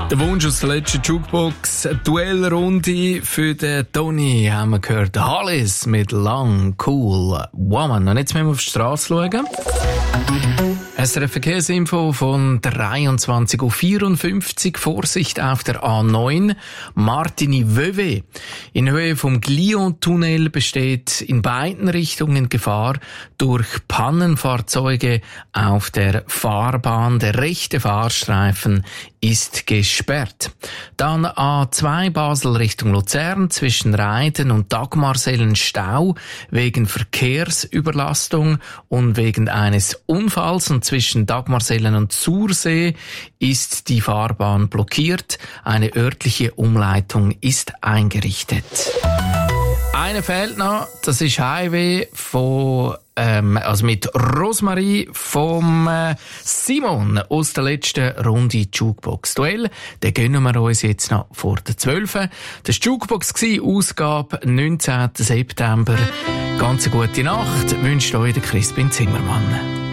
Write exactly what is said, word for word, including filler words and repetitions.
Der Wunsch aus der letzten Jukebox, Duellrunde für den Toni, haben wir gehört. Hollis mit Long Cool Woman. Und jetzt müssen wir auf die Straße schauen. Es ist eine Verkehrsinfo von dreiundzwanzig Uhr vierundfünfzig. Vorsicht auf der A neun Martigny-Vevey. In Höhe vom Glion-Tunnel besteht in beiden Richtungen Gefahr durch Pannenfahrzeuge auf der Fahrbahn. Der rechte Fahrstreifen ist gesperrt. Dann A zwei Basel Richtung Luzern zwischen Reiden und Dagmarsellen Stau wegen Verkehrsüberlastung und wegen eines Unfalls, und zwischen Dagmarsellen und Sursee ist die Fahrbahn blockiert. Eine örtliche Umleitung ist eingerichtet. Eine fehlt noch, das ist Highway von ähm, also mit Rosmarie vom äh, Simon aus der letzten Runde Jukebox-Duell. Den gönnen wir uns jetzt noch vor der zwölf. Das war Jukebox, Ausgabe neunzehnten September. Ganz eine gute Nacht wünscht euch der Crispin Zimmermann.